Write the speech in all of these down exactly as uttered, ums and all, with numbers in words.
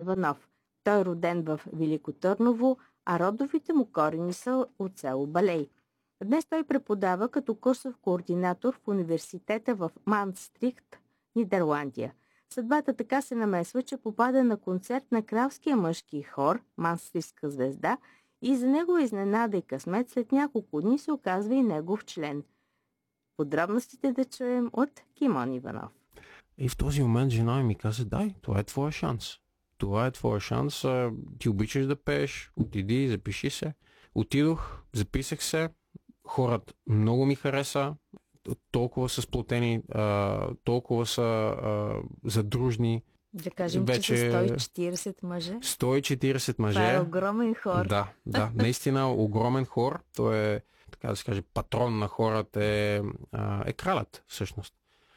Иванов. Той е роден в Велико Търново, а родовите му корени са от село Балей. Днес той преподава като курсов координатор в университета в Манстрихт, Нидерландия. Съдбата така се намесва, че попада на концерт на кралския мъжки хор Манстрихтска звезда и за негова изненада и късмет след няколко дни се оказва и негов член. Подробностите да чуем от Кимон Иванов. И в този момент жена ми каза: дай, това е твоя шанс. Това е твоя шанс. Ти обичаш да пееш, отиди, запиши се. Отидох, записах се. Хората много ми хареса. Толкова са сплотени, толкова са задружни. Да кажем, вече че са сто и четиридесет мъже. сто и четиридесет мъже. Това е огромен хор. Да, да, наистина огромен хор. Той е, така да се каже, патрон на хората е, е кралят, всъщност.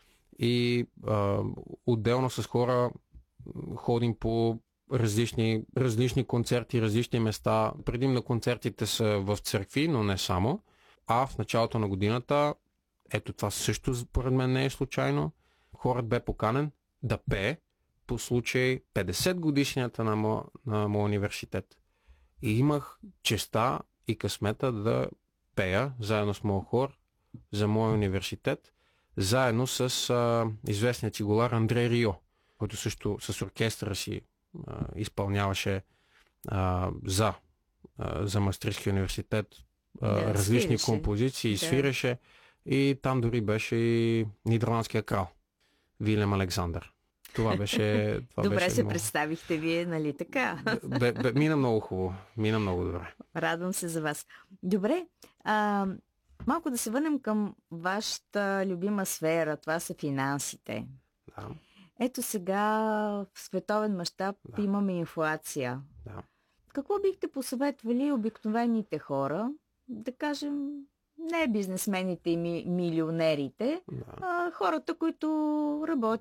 И а, отделно с хора ходим по различни, различни концерти, различни места. Предимно концертите са в църкви, но не само. А в началото на годината, ето това също според мен не е случайно, хорът бе поканен да пее по случай петдесет годишнията на моя на мо университет. И имах честа и късмета да пея заедно с моя хор за моя университет, заедно с а, известният цигулар Андрей Рио, който също с оркестъра си а, изпълняваше а, за, а, за Мастрихтския университет а, да, различни свиреше. композиции, да. свиреше, и там дори беше и нидерландския крал Вилем Александър. Това беше... Това добре беше се много... представихте вие, нали така? Бе, бе, мина много хубаво. Мина много добре. Радвам се за вас. Добре, а, малко да се върнем към вашата любима сфера. Това са финансите. Да. Ето сега в световен мащаб да. имаме инфлация. Да. Какво бихте посъветвали обикновените хора, да кажем, не бизнесмените и ми, милионерите, да. а хората, които работят